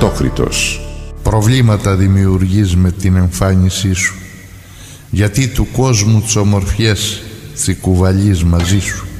κατόχρητος. Προβλήματα δημιουργείς με την εμφάνισή σου, γιατί του κόσμου τις ομορφιές τσικουβαλείς μαζί σου.